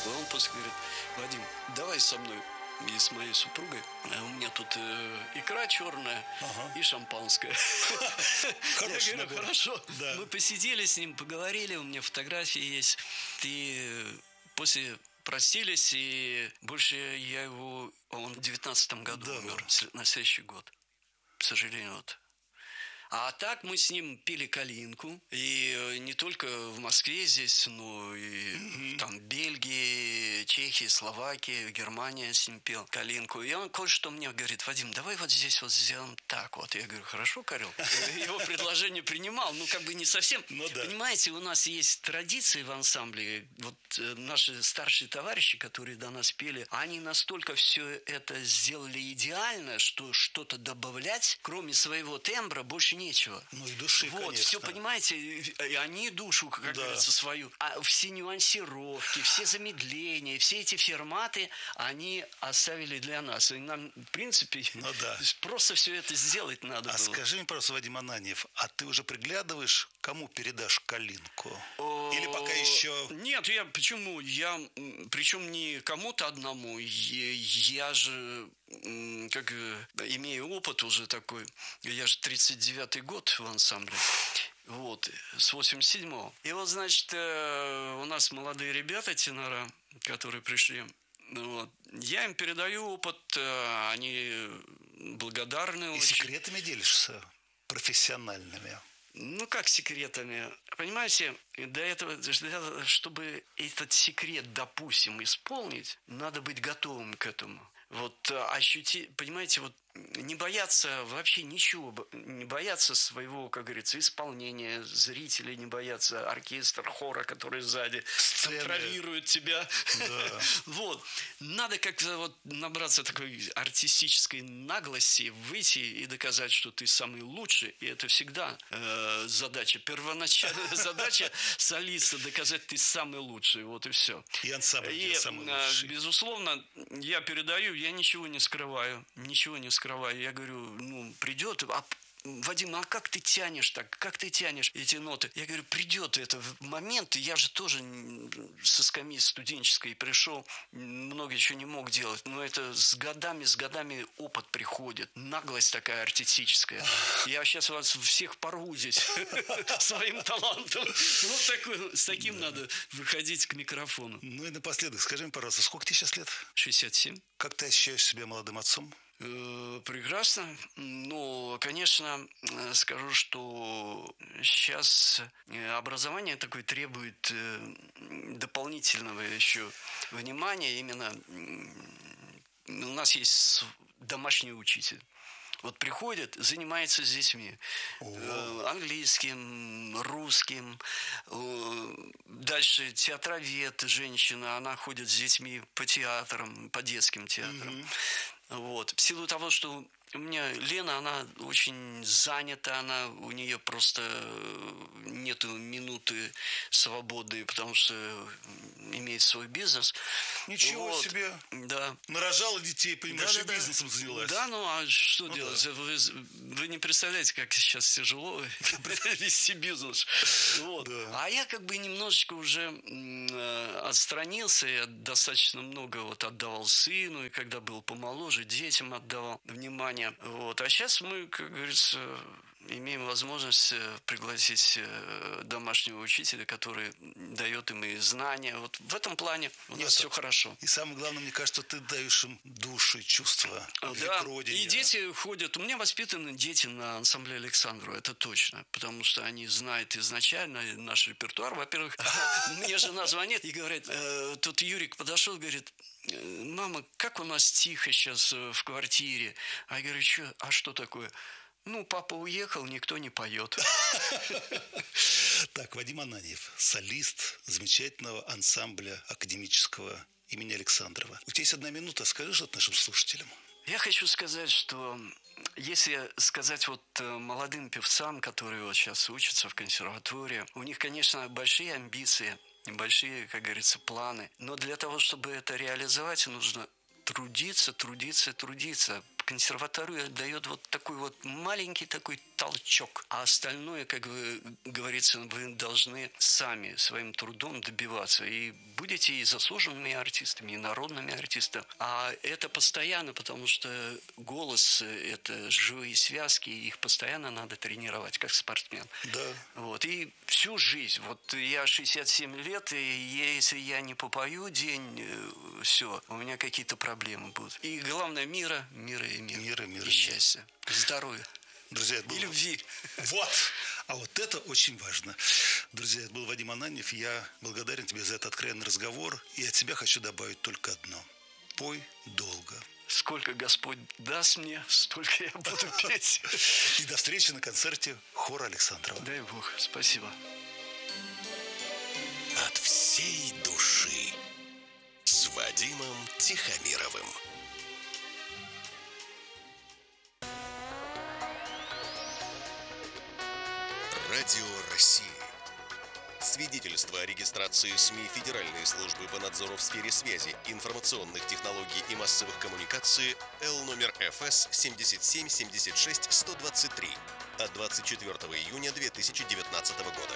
Он после говорит: Вадим, давай со мной и с моей супругой. У меня тут икра черная Ага. и шампанское. Я Хороший говорю, набор. хорошо. Да. Мы посидели с ним, поговорили, у меня фотографии есть. И после простились, и больше я его... Он в 19-м году Да, умер, да. на следующий год. К сожалению, вот. А так мы с ним пили калинку. И не только в Москве здесь, но и там Бельгии, Чехии, Словакии, Германия с ним пил калинку. И он кое-что мне говорит: Вадим, давай вот здесь вот сделаем так вот. Я говорю, хорошо, Карел. Его предложение принимал, ну как бы не совсем. Ну да. Понимаете, у нас есть традиции в ансамбле. Вот наши старшие товарищи, которые до нас пели, они настолько все это сделали идеально, что что-то добавлять, кроме своего тембра, больше нечего. Ну и души, Вот, конечно. все, понимаете, и они душу, как Да. говорится, свою. А все нюансировки, все замедления, все эти форматы, они оставили для нас. И нам, в принципе, Ну да. просто все это сделать надо А было. скажи мне, пожалуйста, Вадим Ананьев, а ты уже приглядываешь, кому передашь калинку? Или пока еще... Нет, почему? Причем не кому-то одному. Я же, имею опыт уже такой. Я же 39-й год в ансамбле. Вот, с 87-го. И вот, значит, у нас молодые ребята, тенора, которые пришли. Вот. Я им передаю опыт, они благодарны И очень. секретами делишься профессиональными. Ну, как секретами? Понимаете, до этого, чтобы этот секрет, допустим, исполнить, надо быть готовым к этому. Вот ощутить, понимаете, вот не бояться вообще ничего, не бояться своего, как говорится, исполнения, зрителей не бояться, оркестр, хора, который сзади контролирует тебя. Да. Вот. Надо как-то вот набраться такой артистической наглости, выйти и доказать, что ты самый лучший. И это всегда задача, первоначальная задача солиста, доказать, ты самый лучший. Вот и все. И ансамбль И, самый лучший. безусловно, я передаю, я ничего не скрываю. Ничего не скрываю. Я говорю, ну, придет, Вадим, а как ты тянешь так? Как ты тянешь эти ноты? Я говорю, придет это момент, и я же тоже со скамьи студенческой пришел, много еще не мог делать, но это с годами опыт приходит, наглость такая артистическая. Я сейчас вас всех порву здесь своим талантом. Вот с таким надо выходить к микрофону. Ну и напоследок, скажи мне, пожалуйста, сколько тебе сейчас лет? 67. Как ты ощущаешь себя молодым отцом? Прекрасно. Ну, конечно, скажу, что сейчас образование такое требует дополнительного еще внимания. Именно у нас есть домашний учитель. Вот приходит, занимается с детьми. Английским, русским. Дальше театровед, женщина, она ходит с детьми по театрам, по детским театрам. Вот. В силу того, что у меня Лена, она очень занята, у нее просто нету минуты свободной, потому что имеет свой бизнес. Ничего себе. Да. Нарожала детей, понимаешь, Да. и бизнесом занялась. Да, ну а что делать? Да. Вы не представляете, как сейчас тяжело вести бизнес. Вот. Да. А я как бы немножечко уже отстранился, я достаточно много вот отдавал сыну, и когда был помоложе, детям отдавал внимание. Вот. А сейчас мы, как говорится, имеем возможность пригласить домашнего учителя, который дает им и знания. Вот в этом плане у нас все хорошо. И самое главное, мне кажется, ты даешь им душу и чувства. Да, и дети ходят. У меня воспитаны дети на ансамбле Александрова, это точно. Потому что они знают изначально наш репертуар. Во-первых, мне жена звонит и говорит, тут Юрик подошел, говорит, мама, как у нас тихо сейчас в квартире. А я говорю, что такое? Ну, папа уехал, никто не поет. Так, Вадим Ананьев, солист замечательного ансамбля академического имени Александрова. У тебя есть 1 минута, скажи что-то нашим слушателям. Я хочу сказать, что если сказать вот молодым певцам, которые вот сейчас учатся в консерватории, у них, конечно, большие амбиции, большие, как говорится, планы. Но для того, чтобы это реализовать, нужно трудиться. Консерватория дает вот такой вот маленький такой толчок. А остальное, как говорится, вы должны сами своим трудом добиваться. И будете и заслуженными артистами, и народными артистами. А это постоянно, потому что голос – это живые связки, и их постоянно надо тренировать, как спортсмен. Да. Вот. И всю жизнь. Вот я 67 лет, и если я не попою день, все, у меня какие-то проблемы будут. И главное – мира и счастья, здоровья. Друзья, это было... И любви. Вот. А вот это очень важно. Друзья, это был Вадим Ананьев. Я благодарен тебе за этот откровенный разговор. И от себя хочу добавить только одно. Пой долго. Сколько Господь даст мне, столько я буду петь. И до встречи на концерте хора Александрова. Дай Бог. Спасибо. От всей души с Вадимом Тихомировым. Радио России. Свидетельство о регистрации СМИ Федеральной службы по надзору в сфере связи, информационных технологий и массовых коммуникаций Л номер ФС 77 76 123 от 24 июня 2019 года.